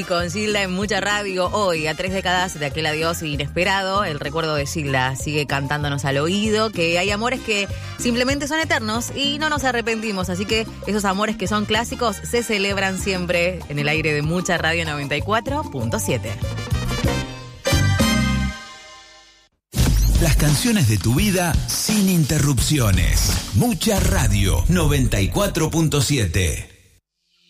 Con Gilda en Mucha Radio, hoy a 3 décadas de aquel adiós inesperado, el recuerdo de Gilda sigue cantándonos al oído, que hay amores que simplemente son eternos y no nos arrepentimos, así que esos amores que son clásicos se celebran siempre en el aire de Mucha Radio 94.7. Las canciones de tu vida sin interrupciones. Mucha Radio 94.7.